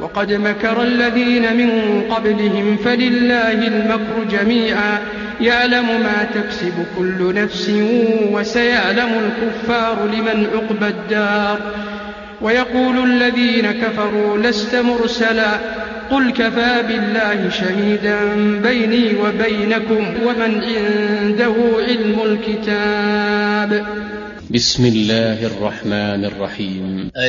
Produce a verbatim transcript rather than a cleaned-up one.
وقد مكر الذين من قبلهم فلله المكر جميعا يعلم ما تكسب كل نفس وسيعلم الكفار لمن عقبى الدار. ويقول الذين كفروا لست مرسلا قل كفى بالله شهيدا بيني وبينكم ومن عنده علم الكتاب. بسم الله الرحمن الرحيم.